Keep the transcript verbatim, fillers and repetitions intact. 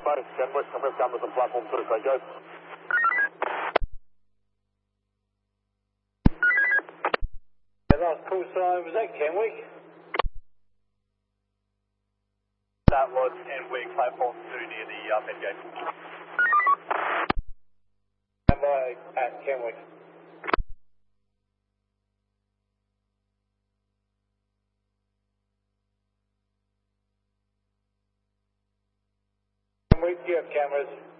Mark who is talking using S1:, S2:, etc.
S1: Both Kenwick, I'm with cameras on platform two, so go.
S2: The last call sign, was that Kenwick?
S1: That was Kenwick, platform two near the uh, med gate.
S2: Stand by at Kenwick. Kenwick, do you have cameras?